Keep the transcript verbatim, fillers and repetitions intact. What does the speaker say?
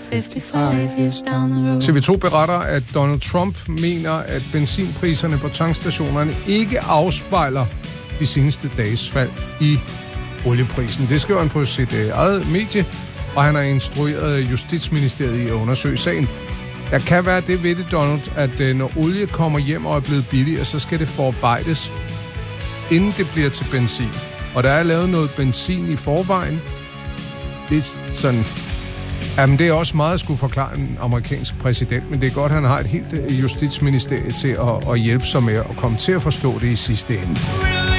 T V to beretter, at Donald Trump mener, at benzinpriserne på tankstationerne ikke afspejler de seneste dages fald i olieprisen. Det skriver han på sit eget medie, og han har instrueret Justitsministeriet i at undersøge sagen. Der kan være det ved det, Donald, at når olie kommer hjem og er blevet billigere, så skal det forarbejdes, inden det bliver til benzin. Og der er lavet noget benzin i forvejen. Det er sådan... Jamen, det er også meget at skulle forklare en amerikansk præsident, men det er godt, at han har et helt justitsministerie til at, at hjælpe sig med at komme til at forstå det i sidste ende.